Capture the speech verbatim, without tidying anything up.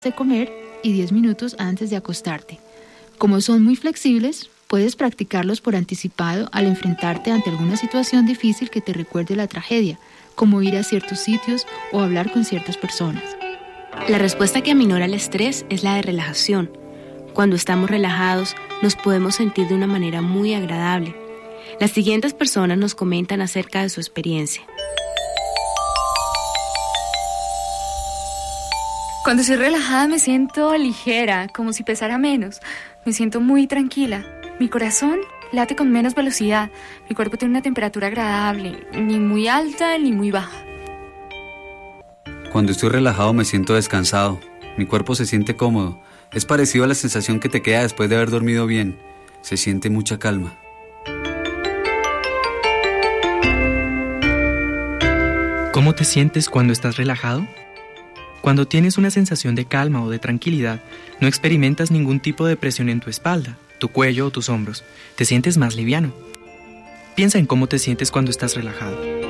de comer y diez minutos antes de acostarte. Como son muy flexibles, puedes practicarlos por anticipado al enfrentarte ante alguna situación difícil que te recuerde la tragedia, como ir a ciertos sitios o hablar con ciertas personas. La respuesta que aminora el estrés es la de relajación. Cuando estamos relajados, nos podemos sentir de una manera muy agradable. Las siguientes personas nos comentan acerca de su experiencia. Cuando estoy relajada me siento ligera, como si pesara menos. Me siento muy tranquila. Mi corazón late con menos velocidad. Mi cuerpo tiene una temperatura agradable, ni muy alta ni muy baja. Cuando estoy relajado me siento descansado. Mi cuerpo se siente cómodo. Es parecido a la sensación que te queda después de haber dormido bien. Se siente mucha calma. ¿Cómo te sientes cuando estás relajado? Cuando tienes una sensación de calma o de tranquilidad, no experimentas ningún tipo de presión en tu espalda, tu cuello o tus hombros. Te sientes más liviano. Piensa en cómo te sientes cuando estás relajado.